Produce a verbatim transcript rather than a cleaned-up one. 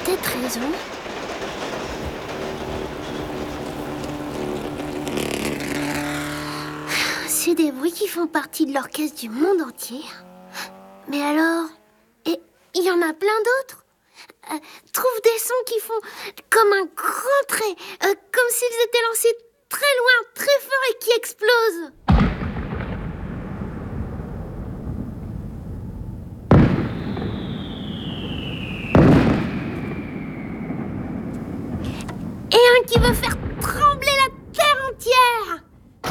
peut-être raison. C'est des bruits qui font partie de l'orchestre du monde entier. Mais alors... Et il y en a plein d'autres. Euh, trouve des sons qui font comme un grand trait, euh, comme s'ils étaient lancés très loin, très fort et qui explosent. Et un qui veut faire